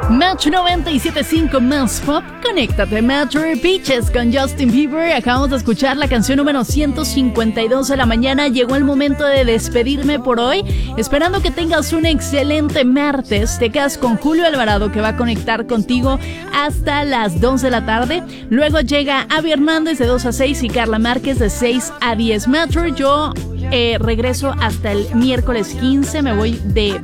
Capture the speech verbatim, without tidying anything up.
Match noventa y siete punto cinco más pop. Conéctate, Metro Beaches con Justin Bieber. Acabamos de escuchar la canción número ciento cincuenta y dos de la mañana. Llegó el momento de despedirme por hoy, esperando que tengas un excelente martes. Te quedas con Julio Alvarado, que va a conectar contigo hasta las dos de la tarde. Luego llega Avi Hernández de dos a seis y Carla Márquez de seis a diez. Metro, yo eh, regreso hasta el miércoles quince. Me voy de